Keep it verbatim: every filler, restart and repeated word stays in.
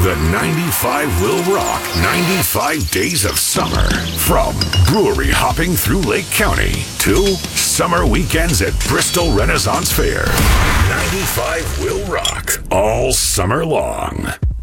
The ninety-five will rock ninety-five days of summer. From brewery hopping through Lake County to summer weekends at Bristol Renaissance Fair. ninety-five will rock all summer long.